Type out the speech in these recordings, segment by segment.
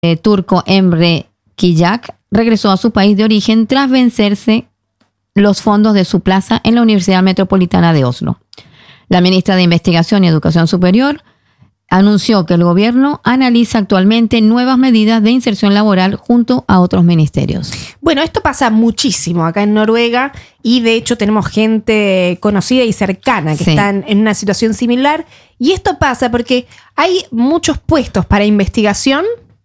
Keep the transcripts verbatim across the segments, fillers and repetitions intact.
eh, turco Emre Kiyak regresó a su país de origen tras vencerse los fondos de su plaza en la Universidad Metropolitana de Oslo. La ministra de Investigación y Educación Superior anunció que el gobierno analiza actualmente nuevas medidas de inserción laboral junto a otros ministerios. Bueno, esto pasa muchísimo acá en Noruega y de hecho tenemos gente conocida y cercana que sí. están en una situación similar. Y esto pasa porque hay muchos puestos para investigación,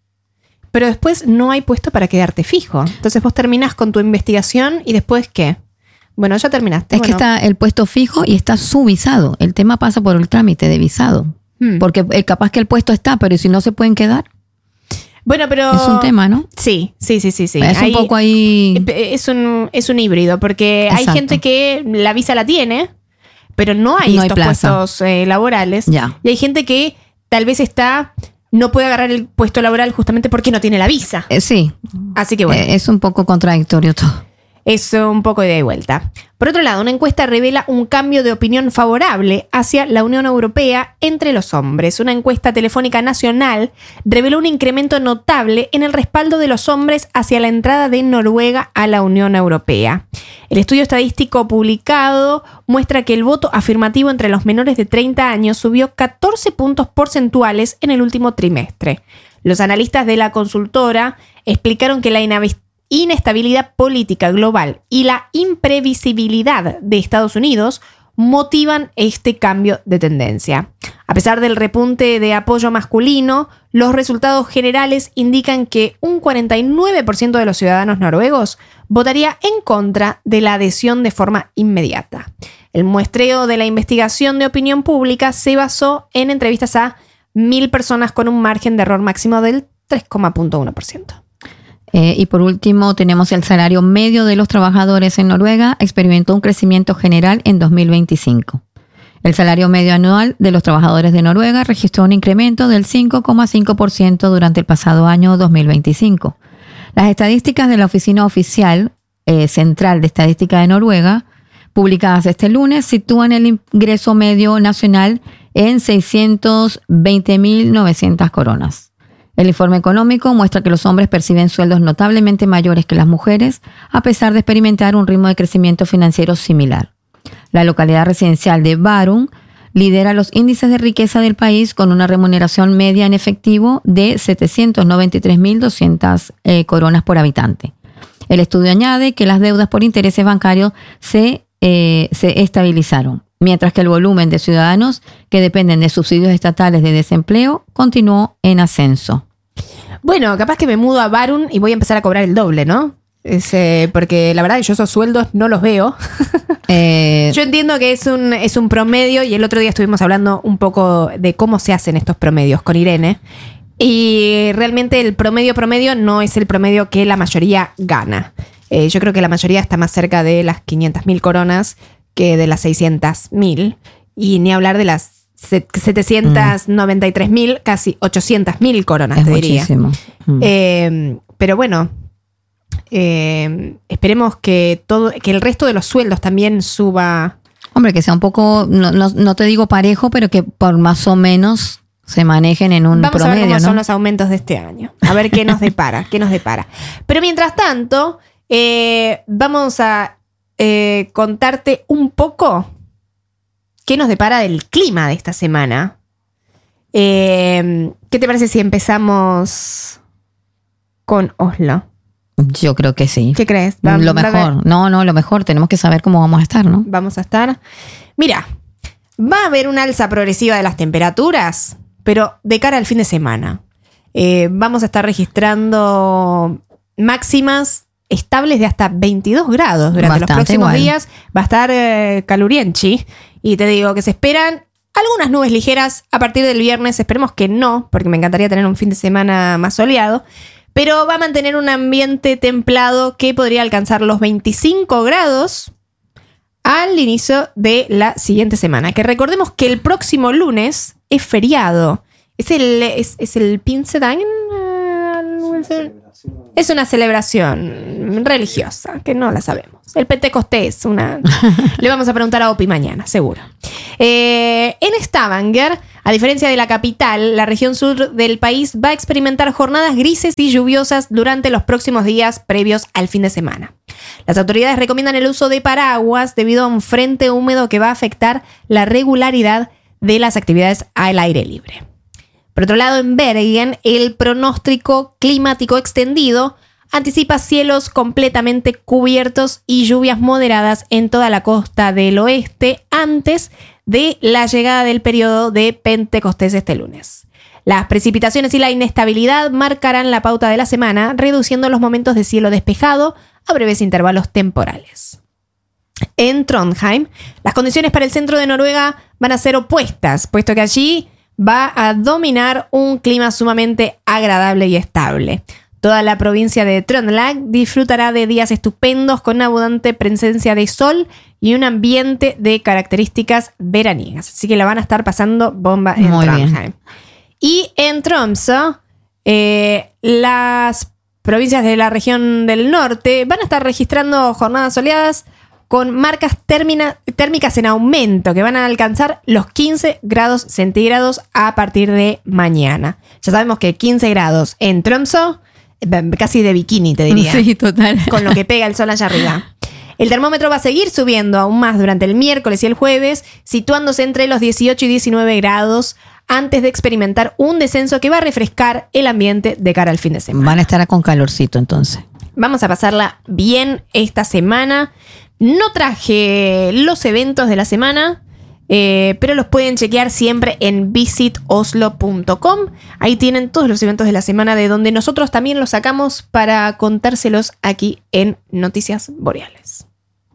pero después no hay puesto para quedarte fijo. Entonces vos terminás con tu investigación y después ¿qué? Bueno, ya terminaste. Es bueno. que está el puesto fijo y está su visado. El tema pasa por el trámite de visado. Hmm. Porque capaz que el puesto está, pero ¿y si no se pueden quedar? Bueno, pero... Es un tema, ¿no? Sí, sí, sí, sí. sí. Es hay, un poco ahí... Es un, es un híbrido, porque Exacto. hay gente que la visa la tiene, pero no hay no estos hay puestos eh, laborales. Ya. Y hay gente que tal vez está... no puede agarrar el puesto laboral justamente porque no tiene la visa. Eh, sí. Así que bueno. Eh, es un poco contradictorio todo. Es un poco de vuelta. Por otro lado, una encuesta revela un cambio de opinión favorable hacia la Unión Europea entre los hombres. Una encuesta telefónica nacional reveló un incremento notable en el respaldo de los hombres hacia la entrada de Noruega a la Unión Europea. El estudio estadístico publicado muestra que el voto afirmativo entre los menores de treinta años subió catorce puntos porcentuales en el último trimestre. Los analistas de la consultora explicaron que la inavist- inestabilidad política global y la imprevisibilidad de Estados Unidos motivan este cambio de tendencia. A pesar del repunte de apoyo masculino, los resultados generales indican que un cuarenta y nueve por ciento de los ciudadanos noruegos votaría en contra de la adhesión de forma inmediata. El muestreo de la investigación de opinión pública se basó en entrevistas a mil personas con un margen de error máximo del tres coma uno por ciento. Eh, y por último, tenemos el salario medio de los trabajadores en Noruega experimentó un crecimiento general en dos mil veinticinco. El salario medio anual de los trabajadores de Noruega registró un incremento del cinco coma cinco por ciento durante el pasado año dos mil veinticinco. Las estadísticas de la Oficina Oficial eh, Central de Estadística de Noruega, publicadas este lunes, sitúan el ingreso medio nacional en seiscientos veinte mil novecientas coronas. El informe económico muestra que los hombres perciben sueldos notablemente mayores que las mujeres, a pesar de experimentar un ritmo de crecimiento financiero similar. La localidad residencial de Bærum lidera los índices de riqueza del país con una remuneración media en efectivo de setecientos noventa y tres mil doscientas eh, coronas por habitante. El estudio añade que las deudas por intereses bancarios se, eh, se estabilizaron, mientras que el volumen de ciudadanos que dependen de subsidios estatales de desempleo continuó en ascenso. Bueno, capaz que me mudo a Bærum y voy a empezar a cobrar el doble, ¿no? Es, eh, porque la verdad que yo esos sueldos no los veo. eh, yo entiendo que es un, es un promedio y el otro día estuvimos hablando un poco de cómo se hacen estos promedios con Irene. Y realmente el promedio promedio no es el promedio que la mayoría gana. Eh, yo creo que la mayoría está más cerca de las quinientas mil coronas que de las seiscientas mil. Y ni hablar de las setecientas noventa y tres mil, casi ochocientas mil coronas, es te diría. Muchísimo. Mm. Eh, pero bueno, eh, esperemos que todo, que el resto de los sueldos también suba. Hombre, que sea un poco, no, no, no te digo parejo, pero que por más o menos se manejen en un Vamos promedio, a ver cómo ¿no? son los aumentos de este año. A ver qué nos depara, qué nos depara. Pero mientras tanto, eh, vamos a eh, contarte un poco qué nos depara del clima de esta semana. Eh, ¿Qué te parece si empezamos con Oslo? Yo creo que sí. ¿Qué crees? Va, lo va mejor. No, no, lo mejor. Tenemos que saber cómo vamos a estar, ¿no? Vamos a estar. Mira, va a haber una alza progresiva de las temperaturas, pero de cara al fin de semana. Eh, vamos a estar registrando máximas estables de hasta veintidós grados durante Bastante los próximos igual. días. Va a estar eh, calurienchi. Y te digo que se esperan algunas nubes ligeras a partir del viernes. Esperemos que no, porque me encantaría tener un fin de semana más soleado. Pero va a mantener un ambiente templado que podría alcanzar los veinticinco grados al inicio de la siguiente semana. Que recordemos que el próximo lunes es feriado. Es el, es, es el Pinsedagen. Es una celebración religiosa, que no la sabemos. El Pentecostés, una... Le vamos a preguntar a Opi mañana, seguro. Eh, en Stavanger A diferencia de la capital, la región sur del país va a experimentar jornadas grises y lluviosas durante los próximos días previos al fin de semana. Las autoridades recomiendan el uso de paraguas debido a un frente húmedo que va a afectar la regularidad de las actividades al aire libre. Por otro lado, en Bergen, el pronóstico climático extendido anticipa cielos completamente cubiertos y lluvias moderadas en toda la costa del oeste antes de la llegada del periodo de Pentecostés este lunes. Las precipitaciones y la inestabilidad marcarán la pauta de la semana, reduciendo los momentos de cielo despejado a breves intervalos temporales. En Trondheim, las condiciones para el centro de Noruega van a ser opuestas, puesto que allí va a dominar un clima sumamente agradable y estable. Toda la provincia de Trøndelag disfrutará de días estupendos con abundante presencia de sol y un ambiente de características veraniegas. Así que la van a estar pasando bomba en Muy Trondheim. bien. Y en Tromsø, eh, las provincias de la región del norte van a estar registrando jornadas soleadas con marcas términa, térmicas en aumento que van a alcanzar los quince grados centígrados a partir de mañana. Ya sabemos que quince grados en Tromsø, casi de bikini te diría. Sí, total. Con lo que pega el sol allá arriba. El termómetro va a seguir subiendo aún más durante el miércoles y el jueves, situándose entre los dieciocho y diecinueve grados antes de experimentar un descenso que va a refrescar el ambiente de cara al fin de semana. Van a estar con calorcito entonces. Vamos a pasarla bien esta semana. No traje los eventos de la semana, eh, pero los pueden chequear siempre en visit oslo punto com. Ahí tienen todos los eventos de la semana, de donde nosotros también los sacamos para contárselos aquí en Noticias Boreales.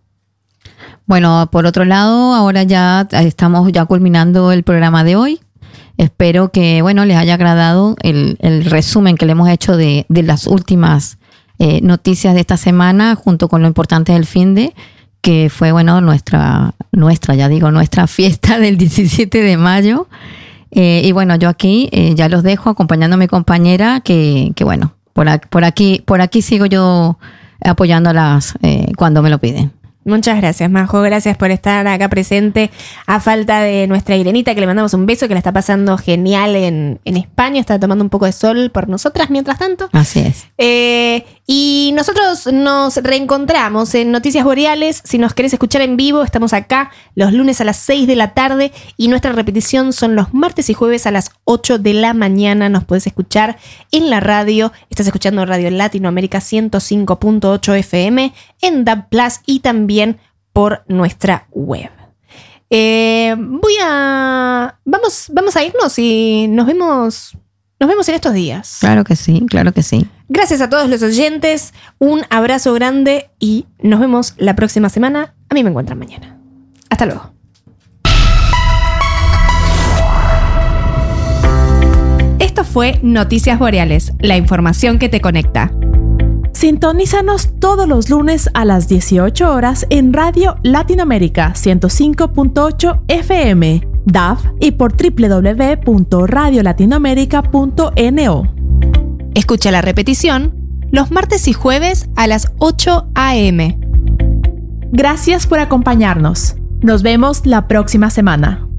Bueno, por otro lado, ahora ya estamos ya culminando el programa de hoy. Espero que, bueno, les haya agradado el, el resumen que le hemos hecho de, de las últimas Eh, noticias de esta semana, junto con lo importante del finde, que fue, bueno, nuestra, nuestra, ya digo, nuestra fiesta del diecisiete de mayo. Eh, y bueno, yo aquí eh, ya los dejo acompañando a mi compañera, que, que bueno, por aquí, por aquí, por aquí sigo yo apoyándolas eh, cuando me lo piden. Muchas gracias, Majo. Gracias por estar acá presente. A falta de nuestra Irenita, que le mandamos un beso, que la está pasando genial en, en España. Está tomando un poco de sol por nosotras mientras tanto. Así es. Eh, y nosotros nos reencontramos en Noticias Boreales. Si nos querés escuchar en vivo, estamos acá los lunes a las seis de la tarde. Y nuestra repetición son los martes y jueves a las ocho de la mañana. Nos podés escuchar en la radio. Estás escuchando Radio Latinoamérica ciento cinco punto ocho F M en D A B Plus y también por nuestra web. Eh, voy a... Vamos, vamos a irnos y nos vemos, nos vemos en estos días. Claro que sí, claro que sí. Gracias a todos los oyentes, un abrazo grande y nos vemos la próxima semana. A mí me encuentran mañana. Hasta luego. Esto fue Noticias Boreales, la información que te conecta. Sintonízanos todos los lunes a las dieciocho horas en Radio Latinoamérica ciento cinco punto ocho F M, D A B y por doble u doble u doble u punto radio latinoamérica punto no. Escucha la repetición los martes y jueves a las ocho a eme. Gracias por acompañarnos. Nos vemos la próxima semana.